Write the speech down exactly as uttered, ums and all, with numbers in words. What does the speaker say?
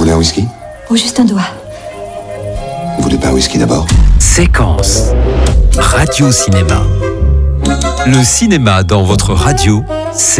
voulez un whisky? Oh, juste un doigt. Vous voulez pas un whisky d'abord? Séquence. Radio Cinéma. Le cinéma dans votre radio, c'est